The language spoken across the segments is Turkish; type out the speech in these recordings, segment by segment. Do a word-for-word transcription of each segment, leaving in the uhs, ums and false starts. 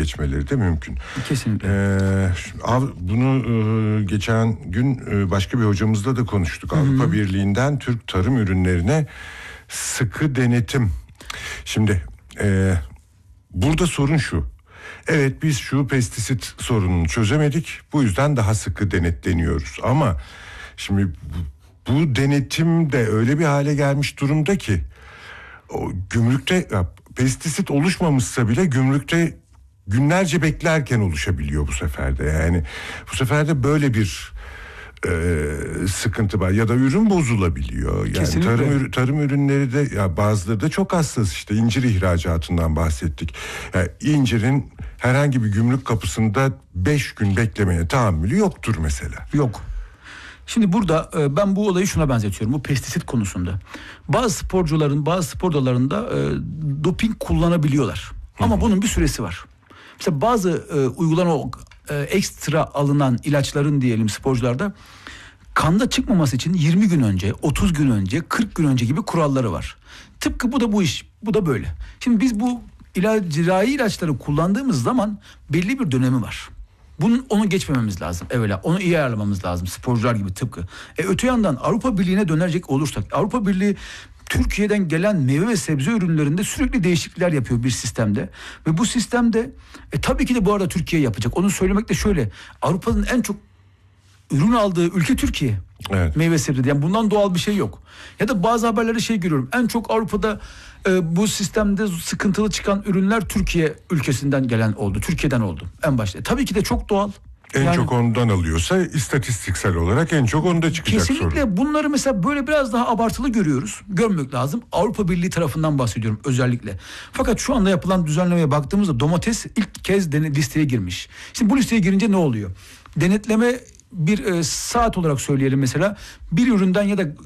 geçmeleri de mümkün. Kesinlikle. Ee, bunu e, geçen gün e, başka bir hocamızla da konuştuk. Hı-hı. Avrupa Birliği'nden Türk tarım ürünlerine sıkı denetim. Şimdi e, burada sorun şu. Evet, biz şu pestisit sorununu çözemedik. Bu yüzden daha sıkı denetleniyoruz. Ama şimdi bu, bu denetim de öyle bir hale gelmiş durumda ki o gümrükte ya, pestisit oluşmamışsa bile gümrükte günlerce beklerken oluşabiliyor bu sefer de. Yani bu sefer de böyle bir e, sıkıntı var ya da ürün bozulabiliyor. Yani Kesinlikle. tarım tarım ürünleri de ya bazıları da çok hassas, işte incir ihracatından bahsettik. Yani incirin herhangi bir gümrük kapısında beş gün beklemeye tahammülü yoktur mesela. Yok. Şimdi burada ben bu olayı şuna benzetiyorum, bu pestisit konusunda. Bazı sporcuların bazı spor dallarında e, doping kullanabiliyorlar. Ama bunun bir süresi var. Mesela bazı e, uygulanan e, ekstra alınan ilaçların diyelim sporcularda kanda çıkmaması için yirmi gün önce, otuz gün önce, kırk gün önce gibi kuralları var. Tıpkı bu da bu iş, bu da böyle. Şimdi biz bu ilaç, cirai ilaçları kullandığımız zaman belli bir dönemi var. Bunun, onu geçmememiz lazım evvela. Onu iyi ayarlamamız lazım sporcular gibi tıpkı. E öte yandan Avrupa Birliği'ne dönecek olursak, Avrupa Birliği Türkiye'den gelen meyve ve sebze ürünlerinde sürekli değişiklikler yapıyor bir sistemde. Ve bu sistemde e, tabii ki de bu arada Türkiye yapacak. Onu söylemek de şöyle. Avrupa'nın en çok ürün aldığı ülke Türkiye. Evet. Meyve sebze. Yani bundan doğal bir şey yok. Ya da bazı haberlerde şey görüyorum. En çok Avrupa'da e, bu sistemde sıkıntılı çıkan ürünler Türkiye ülkesinden gelen oldu. Türkiye'den oldu en başta. E, tabii ki de çok doğal. En yani, çok ondan alıyorsa istatistiksel olarak en çok onda çıkacak kesinlikle sorun. Kesinlikle bunları mesela böyle biraz daha abartılı görüyoruz. Görmek lazım. Avrupa Birliği tarafından bahsediyorum özellikle. Fakat şu anda yapılan düzenlemeye baktığımızda domates ilk kez listeye girmiş. Şimdi bu listeye girince ne oluyor? Denetleme bir e, saat olarak söyleyelim mesela. Bir üründen ya da e,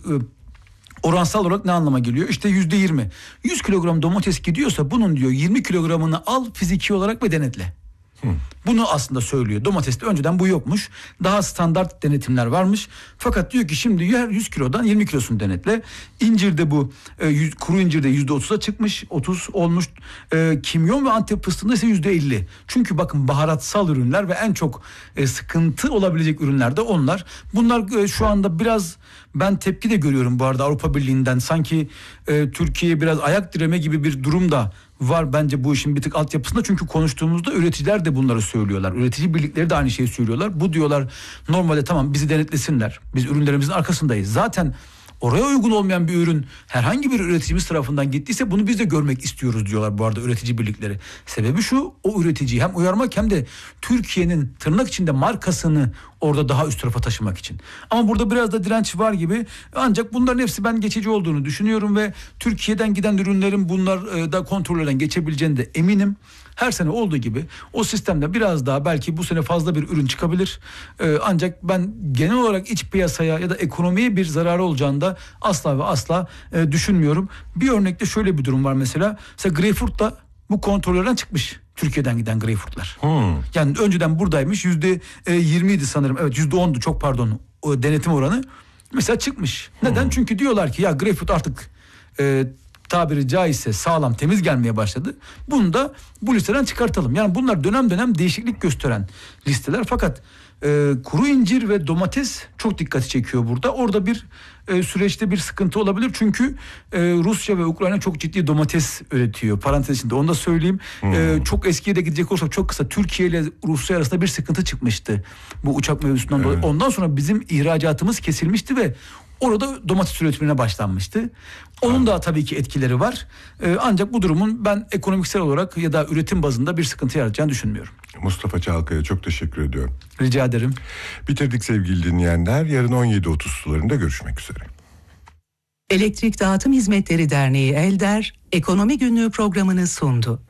oransal olarak ne anlama geliyor? İşte yüzde yirmi. yüz kilogram domates gidiyorsa bunun diyor yirmi kilogramını al fiziki olarak ve denetle. Hı. Bunu aslında söylüyor. Domateste önceden bu yokmuş. Daha standart denetimler varmış. Fakat diyor ki şimdi her yüz kilodan yirmi kilosunu denetle. İncirde bu e, yüz, kuru incirde yüzde otuza çıkmış. otuz olmuş. E, kimyon ve Antep fıstığında ise yüzde elli. Çünkü bakın baharatsal ürünler ve en çok e, sıkıntı olabilecek ürünler de onlar. Bunlar e, şu anda biraz ben tepki de görüyorum bu arada Avrupa Birliği'nden. Sanki e, Türkiye'ye biraz ayak direme gibi bir durum da var bence bu işin bir tık altyapısında. Çünkü konuştuğumuzda üreticiler de bunları söylüyorlar. Üretici birlikleri de aynı şeyi söylüyorlar. Bu diyorlar normalde tamam bizi denetlesinler. Biz ürünlerimizin arkasındayız. Zaten oraya uygun olmayan bir ürün herhangi bir üreticimiz tarafından gittiyse bunu biz de görmek istiyoruz diyorlar bu arada üretici birlikleri. Sebebi şu, o üreticiyi hem uyarmak hem de Türkiye'nin tırnak içinde markasını orada daha üst tarafa taşımak için. Ama burada biraz da direnç var gibi. Ancak bunların hepsi ben geçici olduğunu düşünüyorum ve Türkiye'den giden ürünlerin bunlar da kontrollerden geçebileceğine de eminim. Her sene olduğu gibi o sistemde biraz daha belki bu sene fazla bir ürün çıkabilir. Ee, ancak ben genel olarak iç piyasaya ya da ekonomiye bir zararı olacağını da asla ve asla e, düşünmüyorum. Bir örnekte şöyle bir durum var mesela. Mesela greyfurt da bu kontrollerden çıkmış. Türkiye'den giden greyfurtlar. Hmm. Yani önceden buradaymış yüzde yirmiydi sanırım. Evet yüzde ondu çok pardon o denetim oranı. Mesela çıkmış. Neden? Hmm. Çünkü diyorlar ki ya greyfurt artık e, tabiri caizse sağlam temiz gelmeye başladı. Bunu da bu listeden çıkartalım. Yani bunlar dönem dönem değişiklik gösteren listeler. Fakat e, kuru incir ve domates çok dikkati çekiyor burada. Orada bir e, süreçte bir sıkıntı olabilir. Çünkü e, Rusya ve Ukrayna çok ciddi domates üretiyor. Parantez içinde onu da söyleyeyim. Hmm. E, çok eskiye de gidecek olursak çok kısa Türkiye ile Rusya arasında bir sıkıntı çıkmıştı. Bu uçak mevzusundan evet. dolayı. Ondan sonra bizim ihracatımız kesilmişti ve orada domates üretimine başlanmıştı. Onun da tabii ki etkileri var. Ee, ancak bu durumun ben ekonomiksel olarak ya da üretim bazında bir sıkıntı yaratacağını düşünmüyorum. Mustafa Çalkaya çok teşekkür ediyorum. Rica ederim. Bitirdik sevgili dinleyenler. Yarın on yedi otuz sularında görüşmek üzere. Elektrik Dağıtım Hizmetleri Derneği Elder, Ekonomi Günlüğü programını sundu.